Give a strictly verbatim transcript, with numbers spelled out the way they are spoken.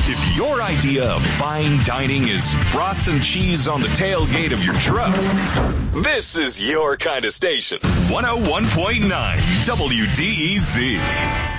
If your idea of fine dining is brats and cheese on the tailgate of your truck, this is your kind of station. one oh one point nine W D E Z.